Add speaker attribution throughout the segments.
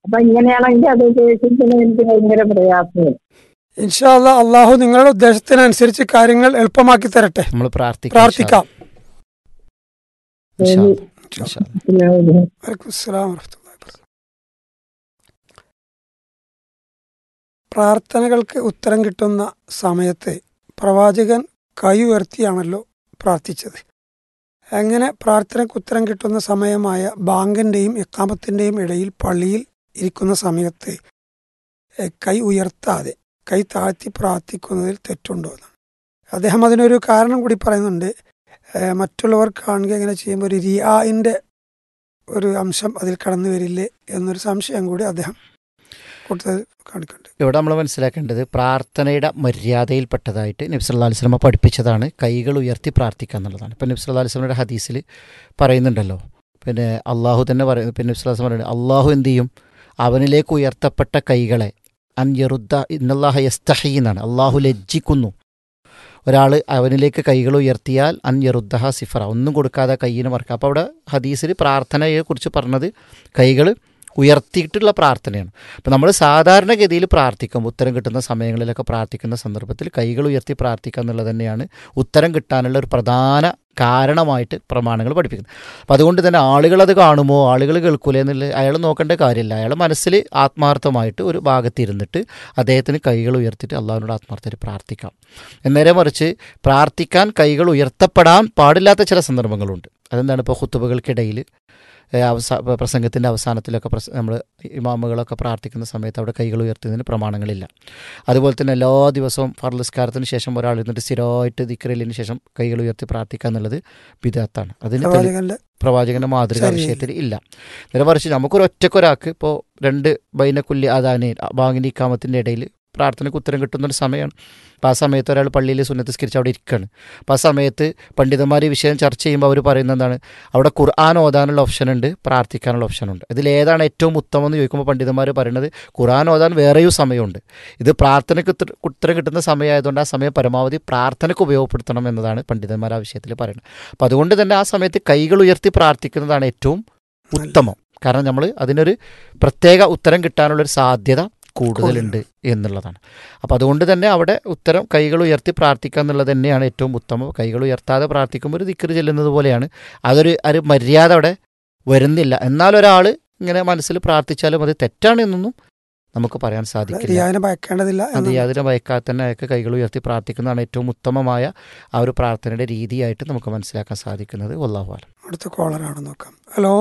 Speaker 1: അപ്പൊ ഇങ്ങനെയാണെങ്കിൽ അത് ഉപയോഗിക്കുന്നതിന് എനിക്ക് ഭയങ്കര പ്രയാസം.
Speaker 2: ഇൻഷാ അല്ലാ അള്ളാഹു നിങ്ങളുടെ ഉദ്ദേശത്തിനനുസരിച്ച് കാര്യങ്ങൾ എളുപ്പമാക്കി തരട്ടെ.
Speaker 3: നമ്മൾ
Speaker 2: പ്രാർത്ഥിക്കാം.
Speaker 3: ഇൻഷാ അല്ലാ. ഇൻഷാ അല്ലാ.
Speaker 2: വലൈക്കും അസ്സലാം വറഹ്മത്തുള്ളാഹി വബറകാതുഹു. പ്രാർത്ഥനകൾക്ക് ഉത്തരം കിട്ടുന്ന സമയത്ത് പ്രവാചകൻ കൈ ഉയർത്തിയാണല്ലോ പ്രാർത്ഥിച്ചത്. അങ്ങനെ പ്രാർത്ഥനയ്ക്ക് ഉത്തരം കിട്ടുന്ന സമയമായ ബാങ്കിൻ്റെയും ഇഖാമത്തിൻ്റെയും ഇടയിൽ പള്ളിയിൽ ഇരിക്കുന്ന സമയത്ത് കൈ ഉയർത്താതെ കൈ താഴ്ത്തി പ്രാർത്ഥിക്കുന്നതിൽ തെറ്റുണ്ടോ എന്നാണ്. അദ്ദേഹം അതിനൊരു കാരണം കൂടി പറയുന്നുണ്ട്. മറ്റുള്ളവർ കാണുക ഇങ്ങനെ ചെയ്യുമ്പോൾ ഒരു റിയാഇൻ്റെ ഒരു അംശം അതിൽ കടന്നു വരില്ലേ എന്നൊരു സംശയം കൂടി അദ്ദേഹം കൊടുത്തത് കാണിക്കുന്നുണ്ട്.
Speaker 3: ഇവിടെ നമ്മൾ മനസ്സിലാക്കേണ്ടത് പ്രാർത്ഥനയുടെ മര്യാദയിൽപ്പെട്ടതായിട്ട് നബി സല്ലല്ലാഹു അലൈഹി വസല്ലം പഠിപ്പിച്ചതാണ് കൈകൾ ഉയർത്തി പ്രാർത്ഥിക്കുക എന്നുള്ളതാണ്. ഇപ്പം നബി സല്ലല്ലാഹു അലൈഹി വസല്ലമയുടെ ഹദീസിൽ പറയുന്നുണ്ടല്ലോ, പിന്നെ അള്ളാഹു തന്നെ പറയുന്നത്, പിന്നെ നബി സല്ലല്ലാഹു അലൈഹി വസല്ലം പറയുന്നത് അള്ളാഹു എന്ത് ചെയ്യും, അവനിലേക്ക് ഉയർത്തപ്പെട്ട കൈകളെ അൻ യറുദ്ദ ഇന്നല്ലാഹ യസ്തഹി എന്നാണ്, അള്ളാഹു ലജ്ജിക്കുന്നു. ഒരാൾ അവനിലേക്ക് കൈകൾ ഉയർത്തിയാൽ അൻ യറുദ്ദഹ സിഫറ, ഒന്നും കൊടുക്കാതെ കയ്യിന് മറക്കുക. അപ്പോൾ അവിടെ ഹദീസിൽ പ്രാർത്ഥനയെക്കുറിച്ച് പറഞ്ഞത് കൈകൾ ഉയർത്തിയിട്ടുള്ള പ്രാർത്ഥനയാണ്. അപ്പോൾ നമ്മൾ സാധാരണഗതിയിൽ പ്രാർത്ഥിക്കുമ്പോൾ ഉത്തരം കിട്ടുന്ന സമയങ്ങളിലൊക്കെ പ്രാർത്ഥിക്കുന്ന സന്ദർഭത്തിൽ കൈകൾ ഉയർത്തി പ്രാർത്ഥിക്കുക എന്നുള്ളത് തന്നെയാണ് ഉത്തരം കിട്ടാനുള്ള ഒരു പ്രധാന കാരണമായിട്ട് പ്രമാണങ്ങൾ പഠിപ്പിക്കുന്നത്. അപ്പോൾ അതുകൊണ്ട് തന്നെ ആളുകളത് കാണുമോ, ആളുകൾ കേൾക്കൂലേ എന്നുള്ളത് അയാൾ നോക്കേണ്ട കാര്യമില്ല. അയാൾ മനസ്സിൽ ആത്മാർത്ഥമായിട്ട് ഒരു ഭാഗത്തിരുന്നിട്ട് അദ്ദേഹത്തിന് കൈകൾ ഉയർത്തിയിട്ട് അള്ളാഹുവിനോട് ആത്മാർത്ഥമായിട്ട് പ്രാർത്ഥിക്കാം. എന്നേരെ മറിച്ച് പ്രാർത്ഥിക്കാൻ കൈകൾ ഉയർത്തപ്പെടാൻ പാടില്ലാത്ത ചില സന്ദർഭങ്ങളുണ്ട്. അതെന്താണ്? ഇപ്പോൾ ഖുതുബകൾക്കിടയിൽ പ്രസംഗത്തിൻ്റെ അവസാനത്തിലൊക്കെ നമ്മൾ ഇമാമുകളൊക്കെ പ്രാർത്ഥിക്കുന്ന സമയത്ത് അവിടെ കൈകൾ ഉയർത്തുന്നതിന് പ്രമാണങ്ങളില്ല. അതുപോലെ തന്നെ എല്ലാ ദിവസവും ഫർള് നിസ്കാരത്തിന് ശേഷം ഒരാൾ ഇരുന്നിട്ട് സ്ഥിരമായിട്ട് ദിക്റിലിന് ശേഷം കൈകൾ ഉയർത്തി പ്രാർത്ഥിക്കുക എന്നുള്ളത് ബിദ്അത്താണ്. അതിന് പ്രവാചകൻ്റെ മാതൃക വിഷയത്തിൽ ഇല്ല. നേരെ മറിച്ച് നമുക്കൊരു ഒറ്റക്കൊരാൾക്ക് ഇപ്പോൾ രണ്ട് ബൈനക്കുല്ലി അദാനൈൻ ബാങ്കിൻ്റെ ഇഖാമത്തിൻ്റെ ഇടയിൽ പ്രാർത്ഥനയ്ക്ക് ഉത്തരം കിട്ടുന്നൊരു സമയമാണ്. അപ്പോൾ ആ സമയത്ത് ഒരാൾ പള്ളിയിൽ സുന്നത്ത് നിസ്കരിച്ച് അവിടെ ഇരിക്കുകയാണ്. അപ്പോൾ ആ സമയത്ത് പണ്ഡിതന്മാർ ഈ വിഷയം ചർച്ച ചെയ്യുമ്പോൾ അവർ പറയുന്നത് എന്താണ്, അവിടെ ഖുർആൻ ഓതാനുള്ള ഓപ്ഷനുണ്ട്, പ്രാർത്ഥിക്കാനുള്ള ഓപ്ഷനുണ്ട്. ഇതിലേതാണ് ഏറ്റവും ഉത്തമം എന്ന് ചോദിക്കുമ്പോൾ പണ്ഡിതന്മാർ പറയുന്നത് ഖുർആൻ ഓതാൻ വേറെയും സമയമുണ്ട്, ഇത് പ്രാർത്ഥനയ്ക്ക് ഉത്തരം കിട്ടുന്ന സമയമായതുകൊണ്ട് ആ സമയം പരമാവധി പ്രാർത്ഥനയ്ക്ക് ഉപയോഗപ്പെടുത്തണം എന്നതാണ് പണ്ഡിതന്മാർ ആ വിഷയത്തിൽ പറയുന്നത്. അപ്പോൾ അതുകൊണ്ട് തന്നെ ആ സമയത്ത് കൈകൾ ഉയർത്തി പ്രാർത്ഥിക്കുന്നതാണ് ഏറ്റവും ഉത്തമം. കാരണം നമ്മൾ അതിനൊരു പ്രത്യേക ഉത്തരം കിട്ടാനുള്ളൊരു സാധ്യത കൂടുതലുണ്ട് എന്നുള്ളതാണ്. അപ്പോൾ അതുകൊണ്ട് തന്നെ അവിടെ ഉത്തരം കൈകൾ ഉയർത്തി പ്രാർത്ഥിക്കുക എന്നുള്ളത് തന്നെയാണ് ഏറ്റവും ഉത്തമം. കൈകൾ ഉയർത്താതെ പ്രാർത്ഥിക്കുമ്പോൾ ഒരു ദിക്ർ ചെല്ലുന്നത് പോലെയാണ്. ഒരു മര്യാദ അവിടെ വരുന്നില്ല. എന്നാൽ ഒരാൾ ഇങ്ങനെ മനസ്സിൽ പ്രാർത്ഥിച്ചാലും അത് തെറ്റാണ് എന്നൊന്നും നമുക്ക് പറയാൻ സാധിക്കില്ല. അത് യാതൊരു ഭയക്കാതെ തന്നെ അയാൾക്ക് കൈകൾ ഉയർത്തി പ്രാർത്ഥിക്കുന്നതാണ് ഏറ്റവും ഉത്തമമായ ആ ഒരു പ്രാർത്ഥനയുടെ രീതിയായിട്ട് നമുക്ക് മനസ്സിലാക്കാൻ സാധിക്കുന്നത്. വല്ലാഹു അലം.
Speaker 2: അടുത്ത കോളറാണ് നോക്കാം. ഹലോ.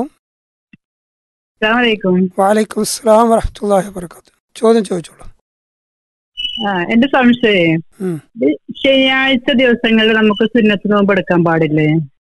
Speaker 1: വലൈക്കും
Speaker 2: അസ്സലാം വറഹ്മത്തുള്ളാഹി വബറകാതുഹു. ചോദ്യം ചോദിച്ചോളൂ.
Speaker 1: എന്റെ സംശയം, ശനിയാഴ്ച ദിവസങ്ങളിൽ നമുക്ക് സുന്നത്ത് നോമ്പ് എടുക്കാൻ പാടില്ലേ?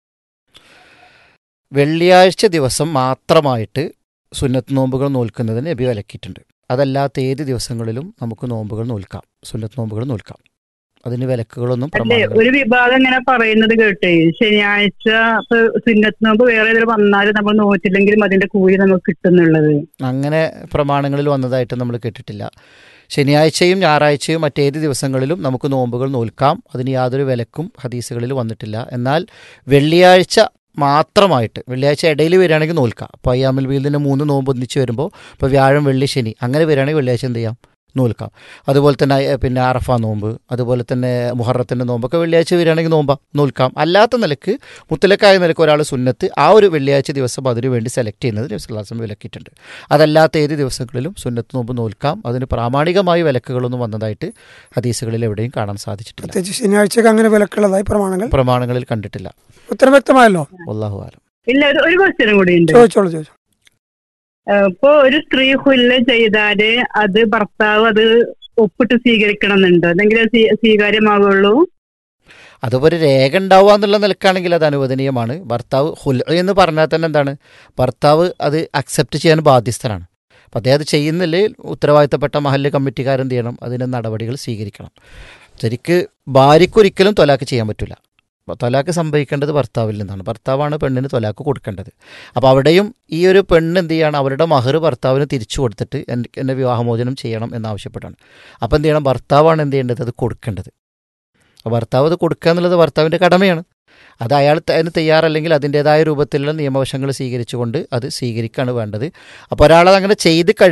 Speaker 3: വെള്ളിയാഴ്ച ദിവസം മാത്രമായിട്ട് സുന്നത്ത് നോമ്പുകൾ നോൽക്കുന്നതിന് നബി വിലക്കിയിട്ടുണ്ട്. അതല്ലാത്ത ഏത് ദിവസങ്ങളിലും നമുക്ക് നോമ്പുകൾ നോൽക്കാം, സുന്നത്ത് നോമ്പുകൾ നോൽക്കാം. അതിന് വിലക്കുകളൊന്നും
Speaker 1: ഒരു വിഭാഗം ഇങ്ങനെ പറയുന്നത് കേട്ടേ, ശനിയാഴ്ച സുന്നത്ത് നോമ്പ് വേറെ ഏതെങ്കിലും വന്നാലും നമ്മൾ നോറ്റില്ലെങ്കിലും അതിന്റെ കൂലി നമുക്ക് കിട്ടുന്നുള്ളത്.
Speaker 3: അങ്ങനെ പ്രമാണങ്ങളിൽ വന്നതായിട്ട് നമ്മൾ കേട്ടിട്ടില്ല. ശനിയാഴ്ചയും ഞായറാഴ്ചയും മറ്റേത് ദിവസങ്ങളിലും നമുക്ക് നോമ്പുകൾ നോൽക്കാം, അതിന് യാതൊരു വിലക്കും ഹദീസുകളിൽ വന്നിട്ടില്ല. എന്നാൽ വെള്ളിയാഴ്ച മാത്രമായിട്ട്, വെള്ളിയാഴ്ച ഇടയിൽ വരികയാണെങ്കിൽ നോൽക്കാം. അപ്പോൾ അയ്യാമുൽ ബീദിൻ്റെ 3 നോമ്പ് ഒന്നിച്ച് വരുമ്പോൾ ഇപ്പോൾ വ്യാഴം വെള്ളി ശനി അങ്ങനെ വരികയാണെങ്കിൽ വെള്ളിയാഴ്ച എന്ത് ചെയ്യാം, നോൽക്കാം. അതുപോലെ തന്നെ പിന്നെ അറഫ നോമ്പ്, അതുപോലെ തന്നെ മുഹറത്തിൻ്റെ നോമ്പൊക്കെ വെള്ളിയാഴ്ച വരികയാണെങ്കിൽ നോൽക്കാം. അല്ലാത്ത നിലക്ക് മുത്തലക്കായ നിലക്ക് ഒരാൾ സുന്നത്ത് ആ ഒരു വെള്ളിയാഴ്ച ദിവസം അതിനു വേണ്ടി സെലക്ട് ചെയ്യുന്നത് നബി സല്ലല്ലാഹു അലൈഹി വസല്ലം വിലക്കിയിട്ടുണ്ട്. അതല്ലാത്ത ഏത് ദിവസങ്ങളിലും സുന്നത്ത് നോമ്പ് നോൽക്കാം. അതിന് പ്രാമാണികമായ വിലക്കുകളൊന്നും വന്നതായിട്ട് ഹദീസുകളിൽ എവിടെയും കാണാൻ സാധിച്ചിട്ടില്ല.
Speaker 2: ശനിയാഴ്ചക്ക് അങ്ങനെ വിലക്കുള്ളതായി
Speaker 3: പ്രമാണങ്ങളിൽ കണ്ടിട്ടില്ല.
Speaker 2: ഉത്തരം വ്യക്തമായല്ലോ.
Speaker 3: വല്ലാഹു അലം.
Speaker 1: ഇല്ല, ഒരു ക്വസ്റ്റ്യനും കൂടി ഉണ്ട്.
Speaker 2: ചോദിച്ചോളൂ.
Speaker 1: ഇപ്പൊ ഒരു സ്ത്രീ ഹുല്ല ചെയ്താല് അത് ഭർത്താവ് അത് ഒപ്പിട്ട് സ്വീകരിക്കണം എന്നുണ്ടോ? അതെങ്കിലും സ്വീകാര്യമാകുള്ളൂ?
Speaker 3: അതുപോലെ രേഖ ഉണ്ടാവുക എന്നുള്ള നിലക്കാണെങ്കിൽ അത് അനുവദനീയമാണ്. ഭർത്താവ് ഹുൽ എന്ന് പറഞ്ഞാൽ തന്നെ എന്താണ്, ഭർത്താവ് അത് അക്സെപ്റ്റ് ചെയ്യാൻ ബാധ്യസ്ഥനാണ്. അപ്പം അദ്ദേഹം അത് ചെയ്യുന്നില്ലെങ്കിൽ ഉത്തരവാദിത്തപ്പെട്ട മഹല്ല് കമ്മിറ്റിക്കാരെന്ത് ചെയ്യണം, അതിന് നടപടികൾ സ്വീകരിക്കണം. ശരിക്ക് ഭാര്യയ്ക്കൊരിക്കലും തൊലാക്ക് ചെയ്യാൻ പറ്റില്ല. തൊലാക്ക് സംഭവിക്കേണ്ടത് ഭർത്താവിൽ നിന്നാണ്. ഭർത്താവാണ് പെണ്ണിന് തൊലാക്ക് കൊടുക്കേണ്ടത്. അപ്പോൾ അവിടെയും ഈ ഒരു പെണ്ണ് എന്ത് ചെയ്യണം, അവരുടെ മഹർ ഭർത്താവിന് തിരിച്ചു കൊടുത്തിട്ട് എന്നെ വിവാഹമോചനം ചെയ്യണം എന്നാവശ്യപ്പെട്ടാണ്. അപ്പോൾ എന്ത് ചെയ്യണം, ഭർത്താവാണ് എന്ത് ചെയ്യേണ്ടത്, അത് കൊടുക്കേണ്ടത്. ഭർത്താവ് അത് കൊടുക്കുക എന്നുള്ളത് ഭർത്താവിൻ്റെ കടമയാണ്. അത് അയാൾ അതിന് തയ്യാറല്ലെങ്കിൽ അതിൻ്റേതായ രൂപത്തിലുള്ള നിയമവശങ്ങൾ സ്വീകരിച്ചുകൊണ്ട് അത് സ്വീകരിക്കുകയാണ് വേണ്ടത്. അപ്പോൾ ഒരാളത് അങ്ങനെ ചെയ്ത്